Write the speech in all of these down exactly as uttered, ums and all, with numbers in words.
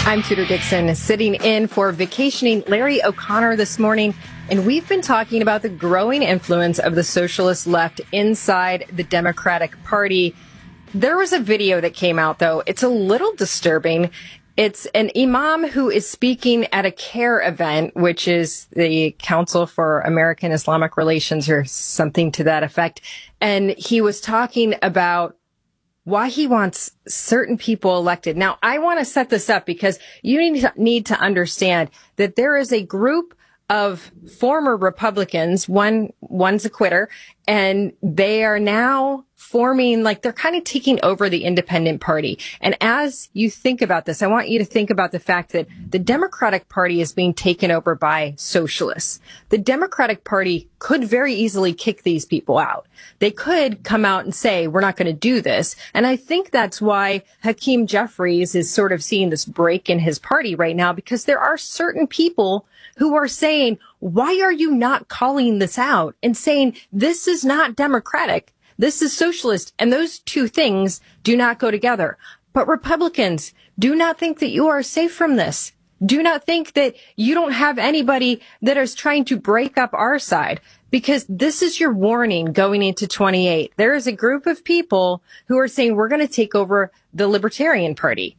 I'm Tudor Dixon, sitting in for vacationing Larry O'Connor this morning, and we've been talking about the growing influence of the socialist left inside the Democratic Party. There was a video that came out, though. It's a little disturbing. It's an imam who is speaking at a CARE event, which is the Council for American Islamic Relations or something to that effect. And he was talking about why he wants certain people elected. Now, I want to set this up because you need to, need to understand that there is a group of former Republicans. One, one's a quitter, and they are now forming, like, they're kind of taking over the independent party. And as you think about this, I want you to think about the fact that the Democratic Party is being taken over by socialists. The Democratic Party could very easily kick these people out. They could come out and say, we're not going to do this. And I think that's why Hakeem Jeffries is sort of seeing this break in his party right now, because there are certain people who are saying, why are you not calling this out and saying this is not democratic? This is socialist. And those two things do not go together. But Republicans, do not think that you are safe from this. Do not think that you don't have anybody that is trying to break up our side, because this is your warning going into twenty-eight. There is a group of people who are saying we're going to take over the Libertarian Party.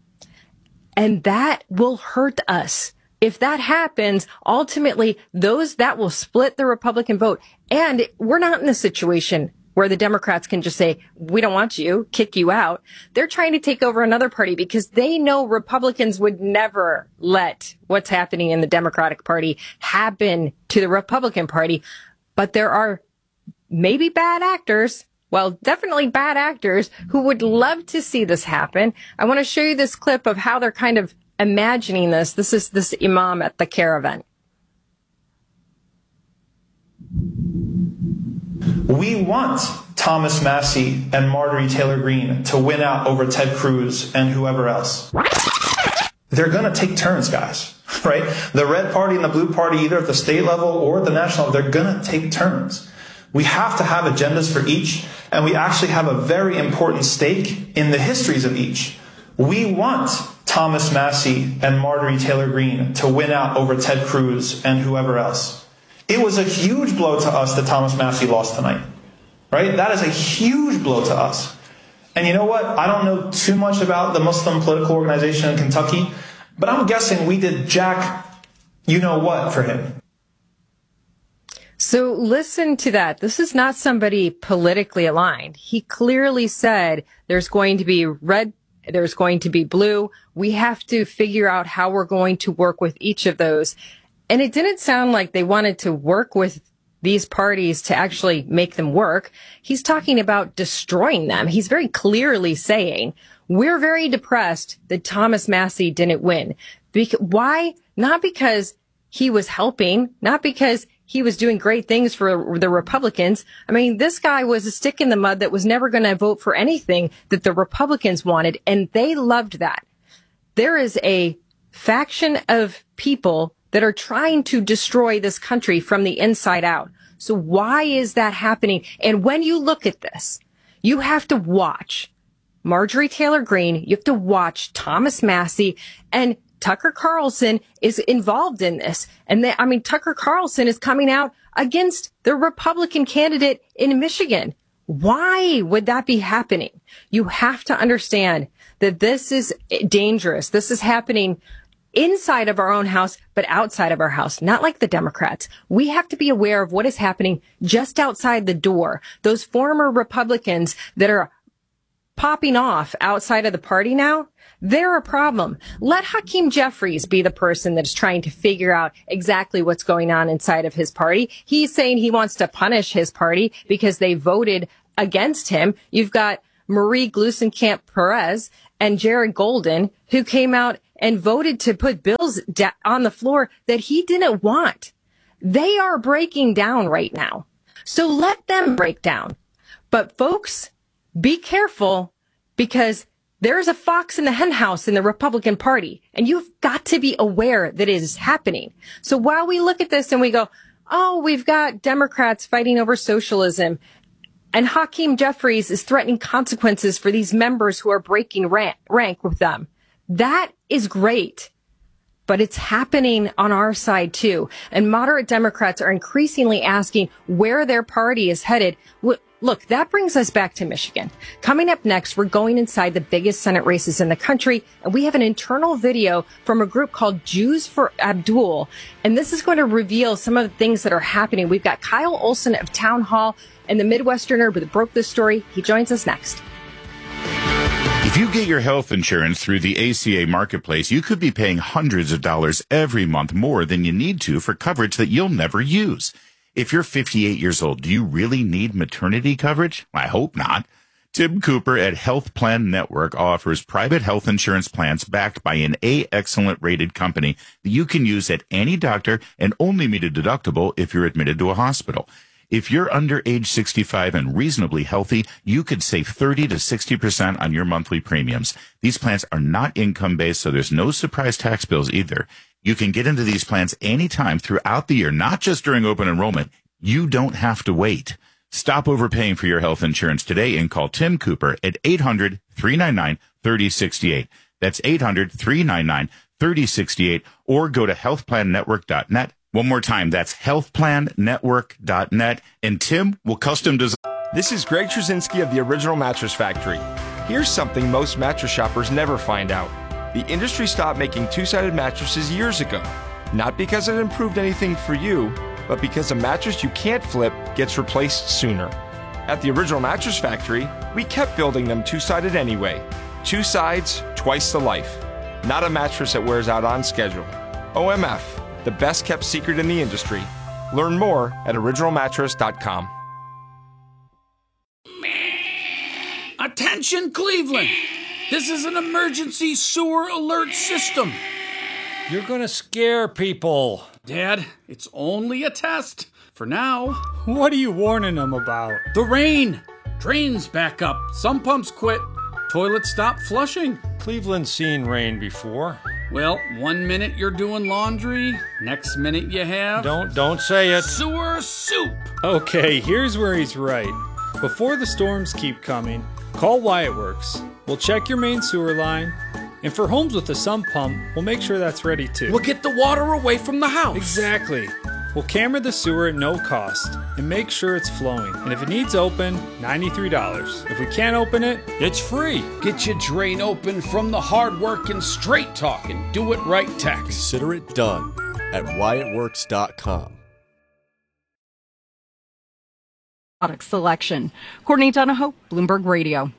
And that will hurt us. If that happens, ultimately, those that will split the Republican vote. And we're not in a situation where the Democrats can just say, we don't want you, kick you out. They're trying to take over another party because they know Republicans would never let what's happening in the Democratic Party happen to the Republican Party. But there are maybe bad actors, well, definitely bad actors, who would love to see this happen. I want to show you this clip of how they're kind of imagining this. This is this imam at the CARE event. We want Thomas Massie and Marjorie Taylor Greene to win out over Ted Cruz and whoever else. They're going to take turns, guys, right? The red party and the blue party, either at the state level or at the national level, they're going to take turns. We have to have agendas for each, and we actually have a very important stake in the histories of each. We want Thomas Massie and Marjorie Taylor Greene to win out over Ted Cruz and whoever else. It was a huge blow to us that Thomas Massie lost tonight, right? That is a huge blow to us. And you know what? I don't know too much about the Muslim political organization in Kentucky, but I'm guessing we did jack you know what for him. So listen to that. This is not somebody politically aligned. He clearly said there's going to be red, there's going to be blue. We have to figure out how we're going to work with each of those. And it didn't sound like they wanted to work with these parties to actually make them work. He's talking about destroying them. He's very clearly saying, we're very depressed that Thomas Massie didn't win. Bec- why? Not because he was helping, not because he was doing great things for the Republicans. I mean, this guy was a stick in the mud that was never going to vote for anything that the Republicans wanted, and they loved that. There is a faction of people that are trying to destroy this country from the inside out. So why is that happening? And when you look at this, you have to watch Marjorie Taylor Greene, you have to watch Thomas Massie, and Tucker Carlson is involved in this. And they, I mean, Tucker Carlson is coming out against the Republican candidate in Michigan. Why would that be happening? You have to understand that this is dangerous. This is happening inside of our own house, but outside of our house, not like the Democrats. We have to be aware of what is happening just outside the door. Those former Republicans that are popping off outside of the party now, they're a problem. Let Hakeem Jeffries be the person that's trying to figure out exactly what's going on inside of his party. He's saying he wants to punish his party because they voted against him. You've got Marie Gluesenkamp Perez and Jared Golden, who came out and voted to put bills da- on the floor that he didn't want. They are breaking down right now. So let them break down. But folks, be careful, because there's a fox in the henhouse in the Republican Party, and you've got to be aware that it is happening. So while we look at this and we go, oh, we've got Democrats fighting over socialism, and Hakeem Jeffries is threatening consequences for these members who are breaking rank, rank with them. That is great. But it's happening on our side, too. And moderate Democrats are increasingly asking where their party is headed. Look, that brings us back to Michigan. Coming up next, we're going inside the biggest Senate races in the country. And we have an internal video from a group called Jews for Abdul. And this is going to reveal some of the things that are happening. We've got Kyle Olson of Town Hall and the Midwesterner that broke this story. He joins us next. If you get your health insurance through the A C A Marketplace, you could be paying hundreds of dollars every month more than you need to for coverage that you'll never use. If you're fifty-eight years old, do you really need maternity coverage? I hope not. Tim Cooper at Health Plan Network offers private health insurance plans backed by an A Excellent rated company that you can use at any doctor and only meet a deductible if you're admitted to a hospital. If you're under age sixty-five and reasonably healthy, you could save thirty to sixty percent on your monthly premiums. These plans are not income-based, so there's no surprise tax bills either. You can get into these plans anytime throughout the year, not just during open enrollment. You don't have to wait. Stop overpaying for your health insurance today and call Tim Cooper at eight hundred, three nine nine, three oh six eight. That's eight hundred, three nine nine, three oh six eight, or go to health plan network dot net. One more time, that's health plan network dot net, and Tim will custom design. This is Greg Trzynski of the Original Mattress Factory. Here's something most mattress shoppers never find out. The industry stopped making two-sided mattresses years ago. Not because it improved anything for you, but because a mattress you can't flip gets replaced sooner. At the Original Mattress Factory, we kept building them two-sided anyway. Two sides, twice the life. Not a mattress that wears out on schedule. O M F. The best kept secret in the industry. Learn more at original mattress dot com. Attention, Cleveland! This is an emergency sewer alert system. You're gonna scare people. Dad, it's only a test. For now. What are you warning them about? The rain. Drains back up. Some pumps quit. Toilets stop flushing. Cleveland's seen rain before. Well, one minute you're doing laundry, next minute you have... Don't, don't say it. Sewer soup! Okay, here's where he's right. Before the storms keep coming, call Wyatt Works. We'll check your main sewer line, and for homes with a sump pump, we'll make sure that's ready too. We'll get the water away from the house. Exactly. We'll camera the sewer at no cost and make sure it's flowing. And if it needs open, ninety-three dollars. If we can't open it, it's free. Get your drain open from the hard work and straight talking. Do it right tech. Consider it done at wyatt works dot com. Product selection. Courtney Donahoe, Bloomberg Radio.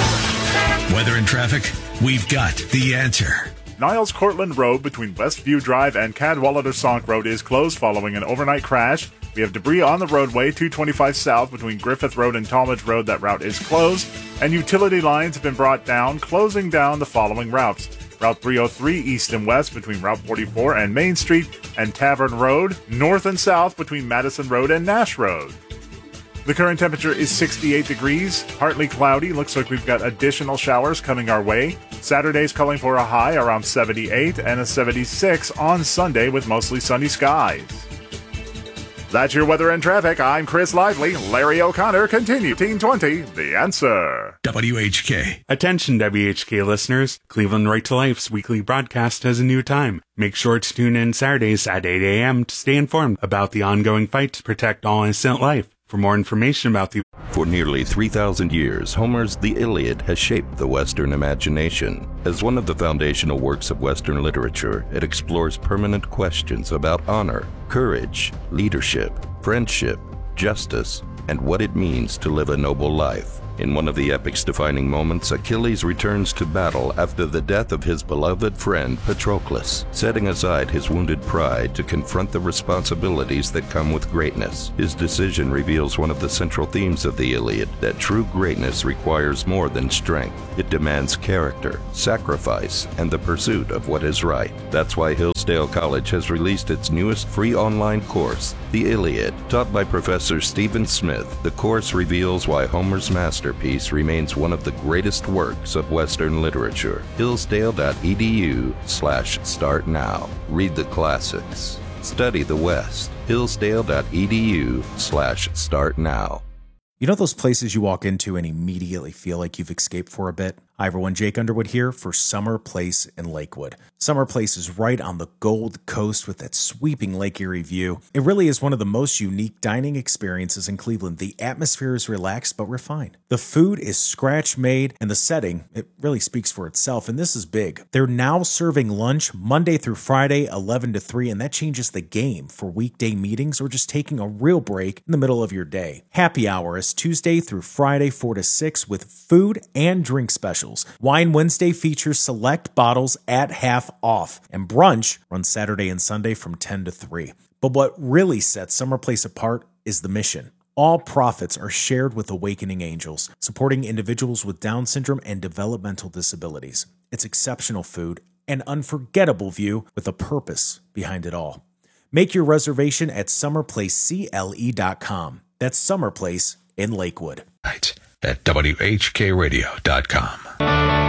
Weather and traffic, we've got the answer. Niles Cortland Road between Westview Drive and Cadwallader Sonk Road is closed following an overnight crash. We have debris on the roadway, two twenty-five south between Griffith Road and Talmadge Road. That route is closed. And utility lines have been brought down, closing down the following routes. Route three oh three east and west between Route forty-four and Main Street and Tavern Road. North and south between Madison Road and Nash Road. The current temperature is sixty-eight degrees, partly cloudy. Looks like we've got additional showers coming our way. Saturday's calling for a high around seventy-eight and a seventy-six on Sunday with mostly sunny skies. That's your weather and traffic. I'm Chris Lively. Larry O'Connor, continue. fifteen twenty, The Answer. W H K. Attention W H K listeners. Cleveland Right to Life's weekly broadcast has a new time. Make sure to tune in Saturdays at eight a.m. to stay informed about the ongoing fight to protect all innocent life. For more information about the... For nearly three thousand years, Homer's The Iliad has shaped the Western imagination. As one of the foundational works of Western literature, it explores permanent questions about honor, courage, leadership, friendship, justice, and what it means to live a noble life. In one of the epic's defining moments, Achilles returns to battle after the death of his beloved friend Patroclus, setting aside his wounded pride to confront the responsibilities that come with greatness. His decision reveals one of the central themes of the Iliad, that true greatness requires more than strength. It demands character, sacrifice, and the pursuit of what is right. That's why Hillsdale College has released its newest free online course, The Iliad. Taught by Professor Stephen Smith, the course reveals why Homer's master Masterpiece remains one of the greatest works of Western literature. Hillsdale.edu slash start now. Read the classics. Study the West. Hillsdale.edu slash start now. You know those places you walk into and immediately feel like you've escaped for a bit? Hi everyone, Jake Underwood here for Summer Place in Lakewood. Summer Place is right on the Gold Coast with that sweeping Lake Erie view. It really is one of the most unique dining experiences in Cleveland. The atmosphere is relaxed but refined. The food is scratch-made, and the setting, it really speaks for itself, and this is big. They're now serving lunch Monday through Friday, eleven to three, and that changes the game for weekday meetings or just taking a real break in the middle of your day. Happy hour is Tuesday through Friday, four to six, with food and drink specials. Wine Wednesday features select bottles at half off, and brunch runs Saturday and Sunday from ten to three. But what really sets Summer Place apart is the mission. All profits are shared with Awakening Angels, supporting individuals with Down syndrome and developmental disabilities. It's exceptional food, an unforgettable view with a purpose behind it all. Make your reservation at summer place c l e dot com. That's Summer Place in Lakewood. Right. At W H K radio dot com.